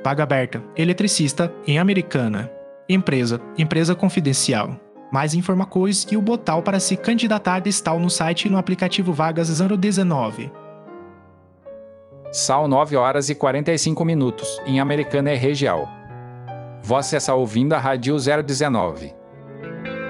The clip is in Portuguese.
Vaga aberta, eletricista, em Americana. Empresa confidencial. Mais informações e o botão para se candidatar está no site e no aplicativo Vagas 019. São 9 horas e 45 minutos, em Americana e região. Você está ouvindo a Rádio 019.